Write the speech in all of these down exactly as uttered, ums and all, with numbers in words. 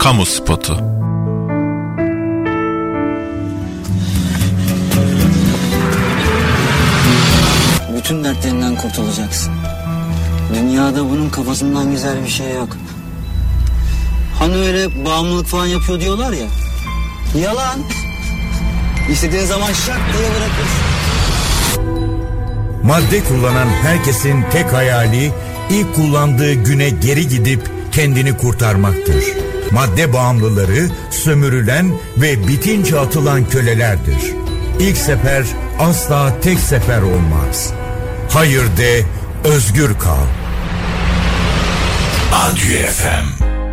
Kamu spotu. Bütün dertlerinden kurtulacaksın. Dünyada bunun kafasından güzel bir şey yok. Hani öyle bağımlılık falan yapıyor diyorlar ya. Yalan. İstediğin zaman şak diye bırakırsın. Madde kullanan herkesin tek hayali ilk kullandığı güne geri gidip kendini kurtarmaktır. Madde bağımlıları sömürülen ve bitince atılan kölelerdir. İlk sefer asla tek sefer olmaz. Hayır de, özgür kal. Adieu F M.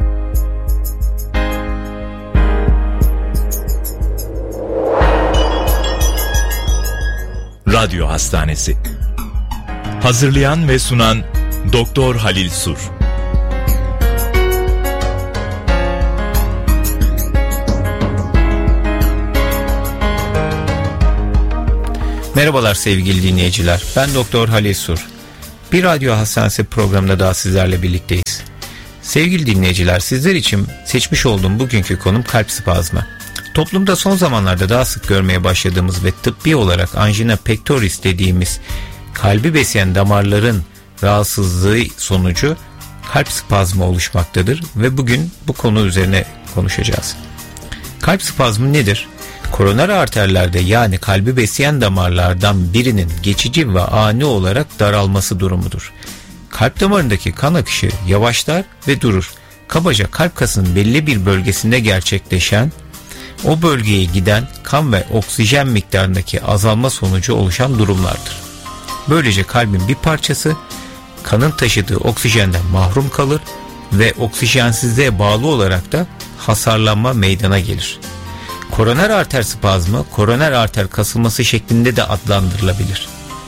Radyo Hastanesi. Hazırlayan ve sunan Doktor Halil Sur. Merhabalar sevgili dinleyiciler. Ben Doktor Halil Sur. Bir Radyo Hastanesi programında daha sizlerle birlikteyiz. Sevgili dinleyiciler, sizler için seçmiş olduğum bugünkü konum kalp spazmı. Toplumda son zamanlarda daha sık görmeye başladığımız ve tıbbi olarak angina pectoris dediğimiz kalbi besleyen damarların rahatsızlığı sonucu kalp spazmı oluşmaktadır ve bugün bu konu üzerine konuşacağız. Kalp spazmı nedir? Koroner arterlerde, yani kalbi besleyen damarlardan birinin geçici ve ani olarak daralması durumudur. Kalp damarındaki kan akışı yavaşlar ve durur. Kabaca kalp kasının belli bir bölgesinde gerçekleşen, o bölgeye giden kan ve oksijen miktarındaki azalma sonucu oluşan durumlardır. Böylece kalbin bir parçası kanın taşıdığı oksijenden mahrum kalır ve oksijensizliğe bağlı olarak da hasarlanma meydana gelir. Koroner arter spazmı, koroner arter kasılması şeklinde de adlandırılabilir.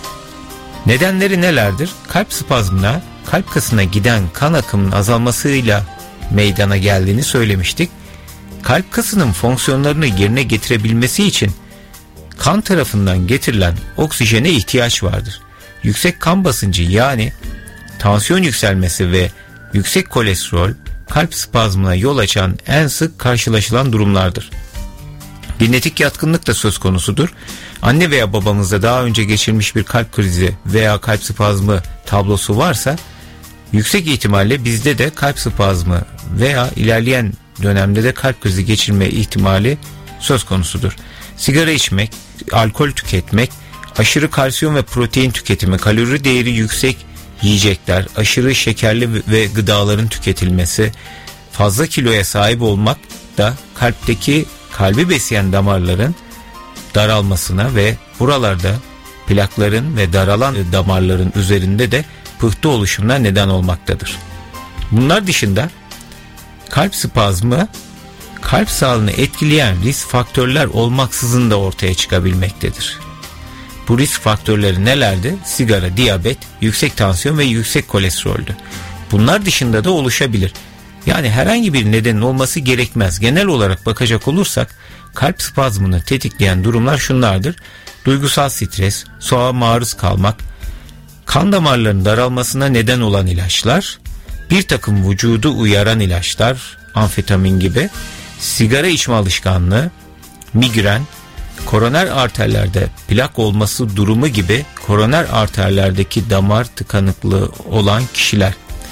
Nedenleri nelerdir? Kalp spazmına, kalp kasına giden kan akımının azalmasıyla meydana geldiğini söylemiştik. Kalp kasının fonksiyonlarını yerine getirebilmesi için kan tarafından getirilen oksijene ihtiyaç vardır. Yüksek kan basıncı, yani tansiyon yükselmesi ve yüksek kolesterol kalp spazmına yol açan en sık karşılaşılan durumlardır. Genetik yatkınlık da söz konusudur. Anne veya babamızda daha önce geçirmiş bir kalp krizi veya kalp spazmı tablosu varsa yüksek ihtimalle bizde de kalp spazmı veya ilerleyen dönemde de kalp krizi geçirme ihtimali söz konusudur. Sigara içmek, alkol tüketmek, aşırı kalsiyum ve protein tüketimi, kalori değeri yüksek yiyecekler, aşırı şekerli ve gıdaların tüketilmesi, fazla kiloya sahip olmak da kalpteki kalbi besleyen damarların daralmasına ve buralarda plakların ve daralan damarların üzerinde de pıhtı oluşumuna neden olmaktadır. Bunlar dışında kalp spazmı kalp sağlığını etkileyen risk faktörler olmaksızın da ortaya çıkabilmektedir. Bu risk faktörleri nelerdi? Sigara, diyabet, yüksek tansiyon ve yüksek kolesteroldü. Bunlar dışında da oluşabilir. Yani herhangi bir nedenin olması gerekmez. Genel olarak bakacak olursak kalp spazmını tetikleyen durumlar şunlardır: duygusal stres, soğuğa maruz kalmak, kan damarlarının daralmasına neden olan ilaçlar, bir takım vücudu uyaran ilaçlar, amfetamin gibi, sigara içme alışkanlığı, migren, koroner arterlerde plak olması durumu gibi koroner arterlerdeki damar tıkanıklığı olan kişiler.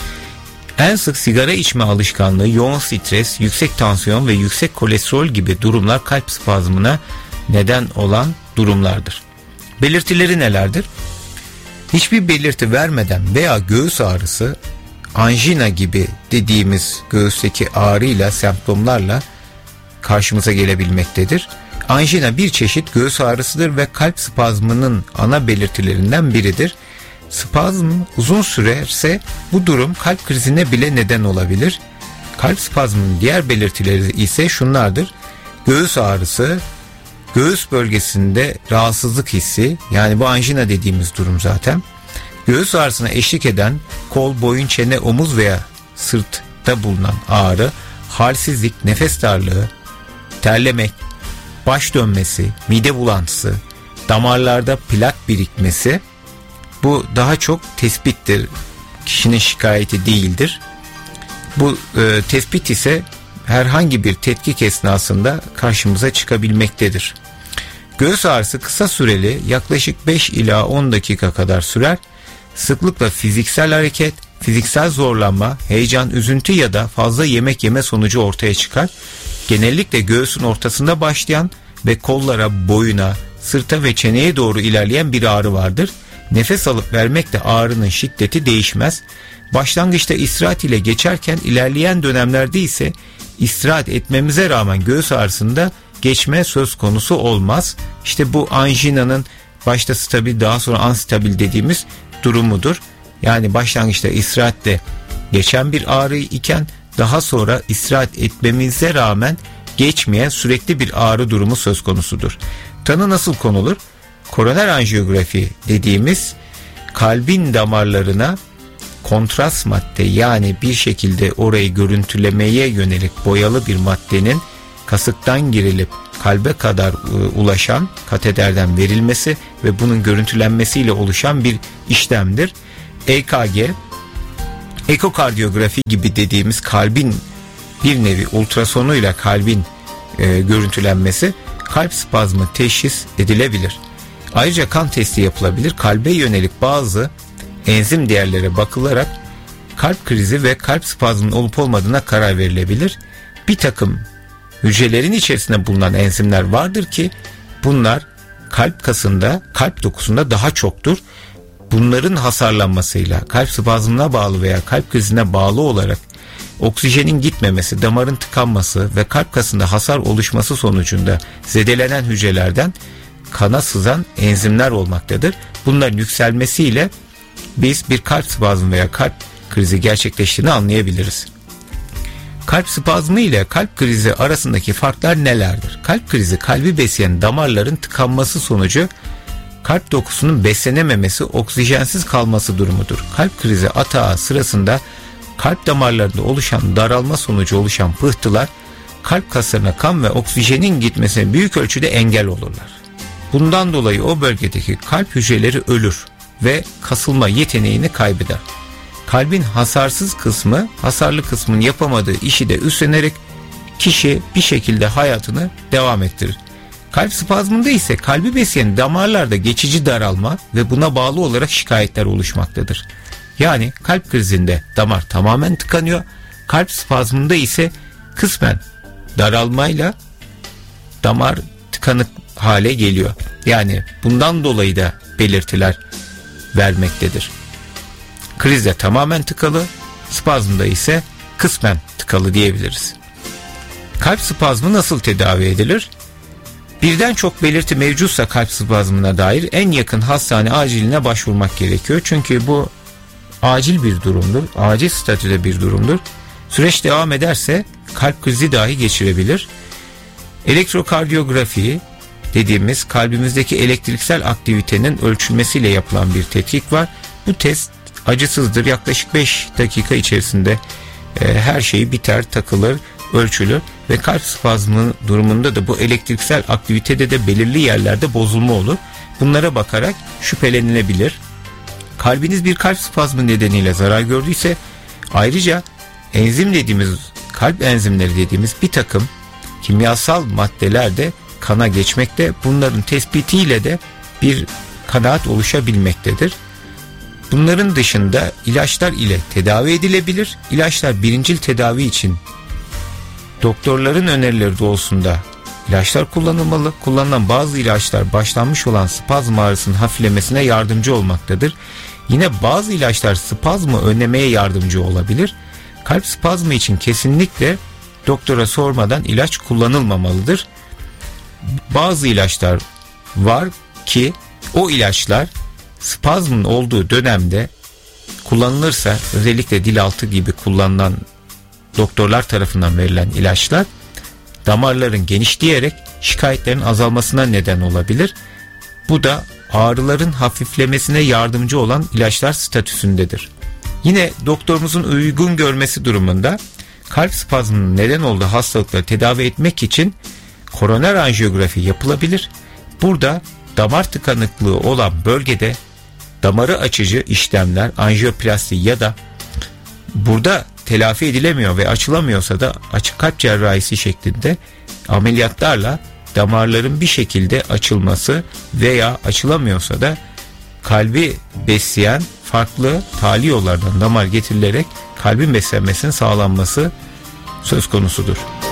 En sık sigara içme alışkanlığı, yoğun stres, yüksek tansiyon ve yüksek kolesterol gibi durumlar kalp spazmına neden olan durumlardır. Belirtileri nelerdir? Hiçbir belirti vermeden veya göğüs ağrısı, angina gibi dediğimiz göğüsteki ağrıyla, semptomlarla karşımıza gelebilmektedir. Angina bir çeşit göğüs ağrısıdır ve kalp spazmının ana belirtilerinden biridir. Spazm uzun sürerse bu durum kalp krizine bile neden olabilir. Kalp spazmının diğer belirtileri ise şunlardır: göğüs ağrısı, göğüs bölgesinde rahatsızlık hissi, yani bu angina dediğimiz durum zaten. Göğüs ağrısına eşlik eden kol, boyun, çene, omuz veya sırtta bulunan ağrı, halsizlik, nefes darlığı, terlemek, baş dönmesi, mide bulantısı, damarlarda plak birikmesi. Bu daha çok tespittir, kişinin şikayeti değildir. Bu e, tespit ise herhangi bir tetkik esnasında karşımıza çıkabilmektedir. Göğüs ağrısı kısa süreli, yaklaşık beş ila on dakika kadar sürer. Sıklıkla fiziksel hareket, fiziksel zorlanma, heyecan, üzüntü ya da fazla yemek yeme sonucu ortaya çıkar. Genellikle göğsün ortasında başlayan ve kollara, boyuna, sırta ve çeneye doğru ilerleyen bir ağrı vardır. Nefes alıp vermekte ağrının şiddeti değişmez. Başlangıçta istirahat ile geçerken ilerleyen dönemlerde ise istirahat etmemize rağmen göğüs ağrısında geçme söz konusu olmaz. İşte bu anjinanın başta stabil, daha sonra anstabil dediğimiz durumudur. Yani başlangıçta istirahatte geçen bir ağrı iken daha sonra istirahat etmemize rağmen geçmeyen sürekli bir ağrı durumu söz konusudur. Tanı nasıl konulur? Koroner anjiyografi dediğimiz kalbin damarlarına kontrast madde, yani bir şekilde orayı görüntülemeye yönelik boyalı bir maddenin kasıktan girilip kalbe kadar ulaşan katederden verilmesi ve bunun görüntülenmesiyle oluşan bir işlemdir. E K G, ekokardiyografi gibi dediğimiz kalbin bir nevi ultrasonuyla kalbin e, görüntülenmesi, kalp spazmı teşhis edilebilir. Ayrıca kan testi yapılabilir. Kalbe yönelik bazı enzim değerlere bakılarak kalp krizi ve kalp spazmının olup olmadığına karar verilebilir. Bir takım hücrelerin içerisinde bulunan enzimler vardır ki bunlar kalp kasında, kalp dokusunda daha çoktur. Bunların hasarlanmasıyla kalp spazmına bağlı veya kalp krizine bağlı olarak oksijenin gitmemesi, damarın tıkanması ve kalp kasında hasar oluşması sonucunda zedelenen hücrelerden kana sızan enzimler olmaktadır. Bunların yükselmesiyle biz bir kalp spazmı veya kalp krizi gerçekleştiğini anlayabiliriz. Kalp spazmı ile kalp krizi arasındaki farklar nelerdir? Kalp krizi, kalbi besleyen damarların tıkanması sonucu kalp dokusunun beslenememesi, oksijensiz kalması durumudur. Kalp krizi atağı sırasında kalp damarlarında oluşan daralma sonucu oluşan pıhtılar kalp kaslarına kan ve oksijenin gitmesine büyük ölçüde engel olurlar. Bundan dolayı o bölgedeki kalp hücreleri ölür ve kasılma yeteneğini kaybeder. Kalbin hasarsız kısmı, hasarlı kısmın yapamadığı işi de üstlenerek kişi bir şekilde hayatını devam ettirir. Kalp spazmında ise kalbi besleyen damarlarda geçici daralma ve buna bağlı olarak şikayetler oluşmaktadır. Yani kalp krizinde damar tamamen tıkanıyor. Kalp spazmında ise kısmen daralmayla damar tıkanık hale geliyor. Yani bundan dolayı da belirtiler vermektedir. Krizde tamamen tıkalı, spazmda ise kısmen tıkalı diyebiliriz. Kalp spazmı nasıl tedavi edilir? Birden çok belirti mevcutsa kalp spazmına dair en yakın hastane aciline başvurmak gerekiyor. Çünkü bu acil bir durumdur, acil statüde bir durumdur. Süreç devam ederse kalp krizi dahi geçirebilir. Elektrokardiyografi dediğimiz kalbimizdeki elektriksel aktivitenin ölçülmesiyle yapılan bir tetkik var. Bu test acısızdır. Yaklaşık beş dakika içerisinde e, her şey biter, takılır, ölçülür ve kalp spazmı durumunda da bu elektriksel aktivitede de belirli yerlerde bozulma olur. Bunlara bakarak şüphelenilebilir. Kalbiniz bir kalp spazmı nedeniyle zarar gördüyse ayrıca enzim dediğimiz, kalp enzimleri dediğimiz bir takım kimyasal maddeler de kana geçmekte. Bunların tespitiyle de bir kanaat oluşabilmektedir. Bunların dışında ilaçlar ile tedavi edilebilir. İlaçlar birincil tedavi için doktorların önerileri doğrultusunda ilaçlar kullanılmalı. Kullanılan bazı ilaçlar başlanmış olan spazm ağrısının hafiflemesine yardımcı olmaktadır. Yine bazı ilaçlar spazmı önlemeye yardımcı olabilir. Kalp spazmı için kesinlikle doktora sormadan ilaç kullanılmamalıdır. Bazı ilaçlar var ki o ilaçlar spazmın olduğu dönemde kullanılırsa, özellikle dil altı gibi kullanılan doktorlar tarafından verilen ilaçlar damarların genişleyerek şikayetlerin azalmasına neden olabilir. Bu da ağrıların hafiflemesine yardımcı olan ilaçlar statüsündedir. Yine doktorumuzun uygun görmesi durumunda kalp spazmının neden olduğu hastalıkları tedavi etmek için koroner anjiyografi yapılabilir. Burada damar tıkanıklığı olan bölgede damarı açıcı işlemler, anjiyoplasti ya da burada telafi edilemiyor ve açılamıyorsa da açık kalp cerrahisi şeklinde ameliyatlarla damarların bir şekilde açılması veya açılamıyorsa da kalbi besleyen farklı tali yollardan damar getirilerek kalbin beslenmesinin sağlanması söz konusudur.